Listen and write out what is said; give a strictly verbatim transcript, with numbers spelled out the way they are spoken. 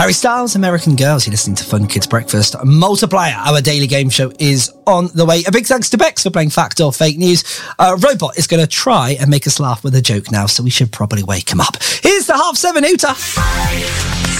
Harry Styles, American Girls. You're listening to Fun Kids Breakfast. Multiplier, our daily game show, is on the way. A big thanks to Bex for playing Fact or Fake News. Uh, Robot is going to try and make us laugh with a joke now, so we should probably wake him up. Here's the half seven Hooter.